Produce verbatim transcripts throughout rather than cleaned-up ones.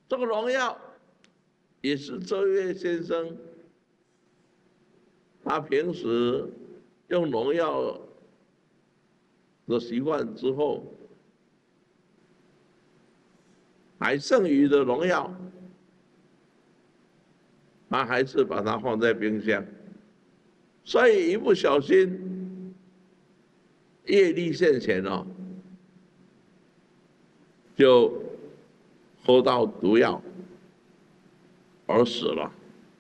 这个农药也是这位先生，他平时用农药的习惯之后，还剩余的农药，他还是把它放在冰箱，所以一不小心业力现前哦，就喝到毒药而死了。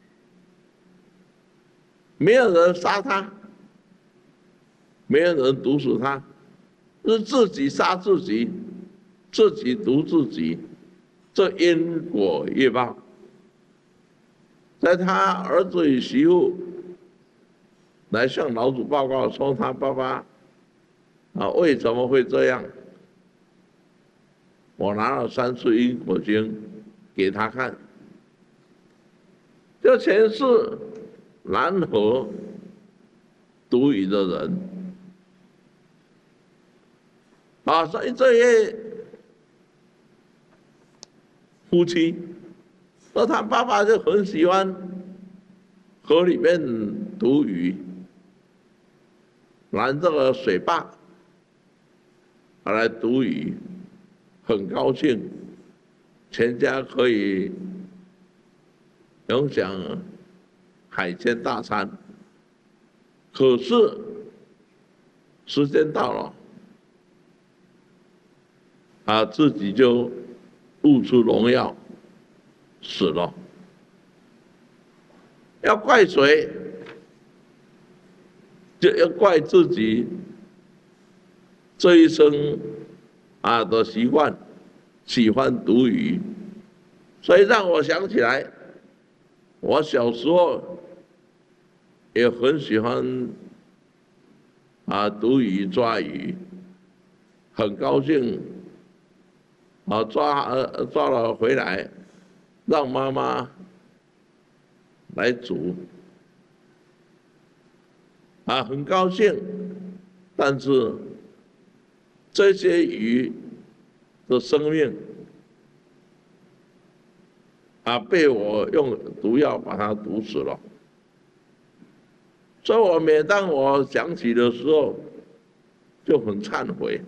没有人杀他，没有人毒死他，是自己杀自己，自己毒自己，这因果业报。在他儿子与媳妇来向老祖报告说他爸爸啊为什么会这样，我拿了三次因果经给他看，这前世南河毒语的人啊，所以这些夫妻说他爸爸就很喜欢河里面毒鱼，拦这个水坝来毒鱼，很高兴，全家可以永享海鲜大餐。可是时间到了，啊，自己就误出农药，死了。要怪谁？就要怪自己这一生啊的习惯，喜欢毒鱼，所以让我想起来，我小时候也很喜欢啊毒鱼抓鱼，很高兴啊抓呃抓了回来，让妈妈来煮，啊很高兴，但是这些鱼的生命啊被我用毒药把它毒死了。所以我每当我想起的时候，就很忏悔。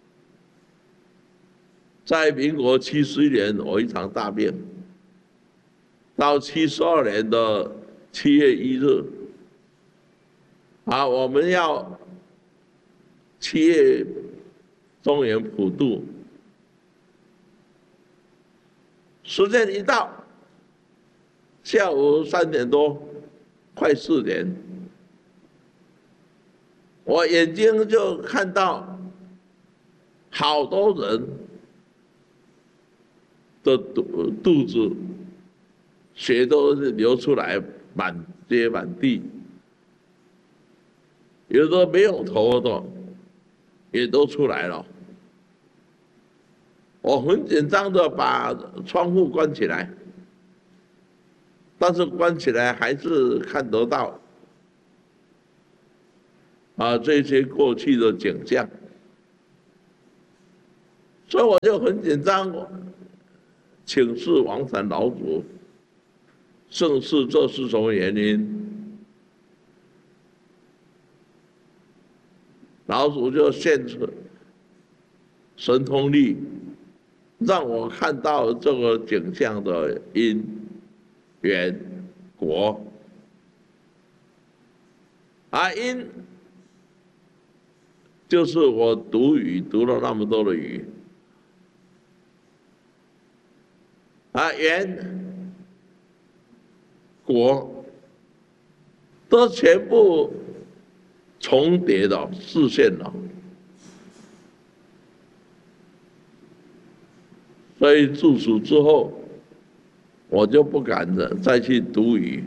在民国七十一年，我一场大病，到七十二年的七月一日，啊，我们要七月中元普渡，时间一到，下午三点多，快四点。我眼睛就看到好多人的肚肚子血都流出来，满街满地，有的没有头的也都出来了。我很紧张的把窗户关起来，但是关起来还是看得到啊，这些过去的景象，所以我就很紧张，请示王禅老祖，盛世这是什么原因？老祖就现出神通力，让我看到这个景象的因缘果，啊因。就是我毒鱼毒了那么多的鱼，啊缘果都全部重叠了，实现了，所以自此之后，我就不敢再去毒鱼。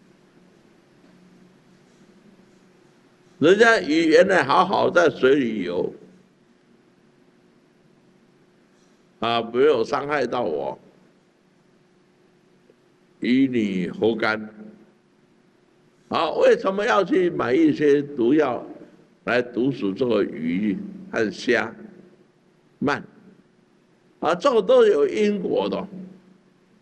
人家鱼原来好好在水里游，啊，没有伤害到我，与你何干？啊，为什么要去买一些毒药来毒死这个鱼和虾、鳗？啊，这个都有因果的。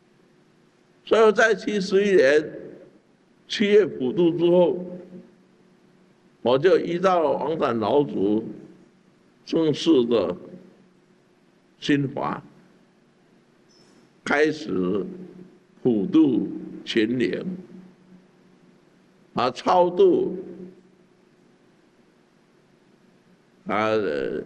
所以在七十一年七月普渡之后，我就依照王禅老祖正式的心法，开始普渡秦岭，啊，超度啊呃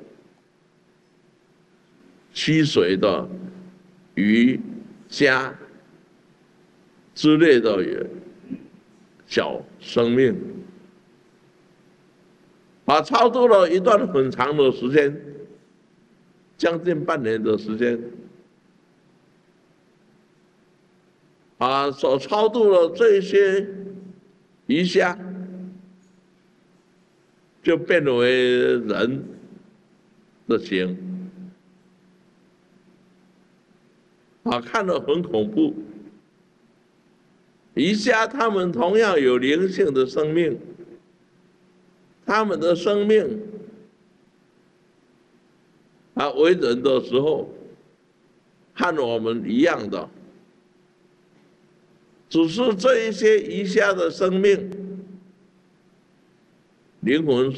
溪水的鱼、虾之类的小生命，啊，超度了一段很长的时间，将近半年的时间，啊，所超度了这些鱼虾，就变为人的形，啊，看了很恐怖。鱼虾它们同样有灵性的生命，它们的生命啊，为人的时候和我们一样的，只是这一些鱼虾的生命灵魂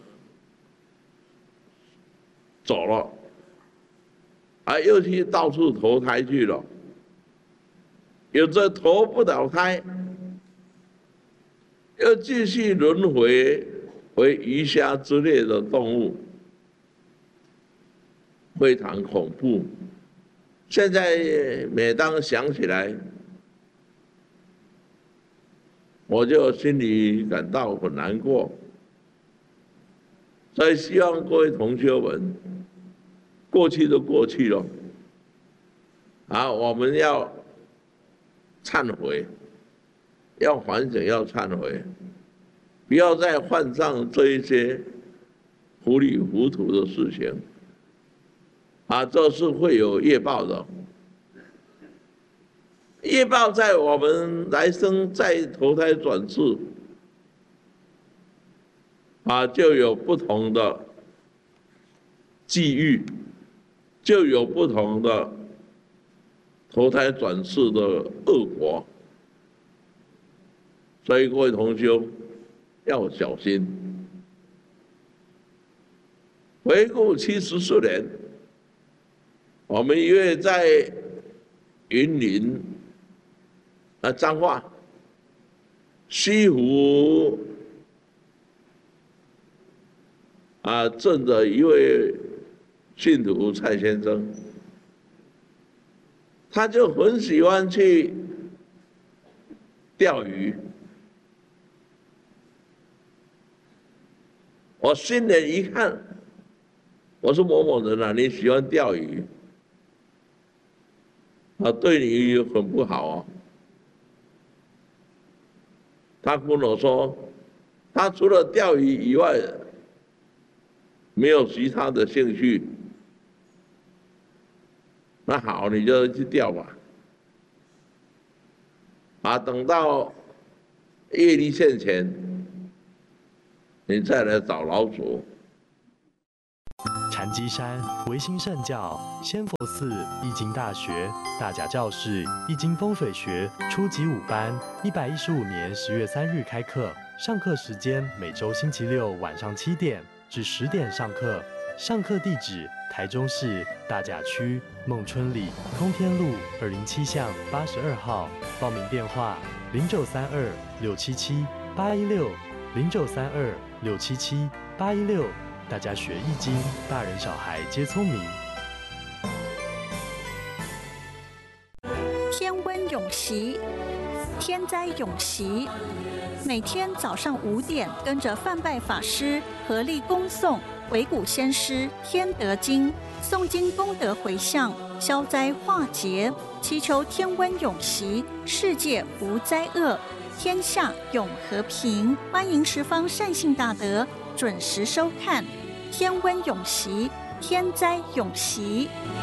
走了，啊，又去到处投胎去了。有的投不了胎，又继续轮回为鱼虾之类的动物，非常恐怖。现在每当想起来，我就心里感到很难过。所以希望各位同学们，过去都过去了，啊，我们要忏悔，要反省，要忏悔，不要再犯上这一些糊里糊涂的事情，啊，这是会有业报的。业报在我们来生再投胎转世，啊，就有不同的际遇，就有不同的投胎转世的恶果，所以各位同修要小心。回顾七十四年，我们因为在云林啊彰化西湖啊镇的一位信徒蔡先生，他就很喜欢去钓鱼。我新年一看，我说某某人啊，你喜欢钓鱼，啊，对你很不好哦。他跟我说，他除了钓鱼以外，没有其他的兴趣。那好，你就去钓吧。啊，等到业力现前，你再来找老祖。 禅机山唯心圣教仙佛寺易经大学大甲教室易经风水学初级五班，一百一十五年十月三日开课。上课时间每周星期六晚上七点至十点上课。上课地址：台中市大甲区孟春里通天路二零七巷八十二号。报名电话：零九三二六七七八一六零九三二六七七八一六。大家学易经，大人小孩皆聪明。 天温永习，天灾永习。每天早上五点，跟着范拜法师合力恭诵维古先师天德经，诵经功德回向，消灾化劫，祈求天温永习，世界无灾厄，天下永和平。欢迎十方善信大德准时收看《天温永习》，天灾永习。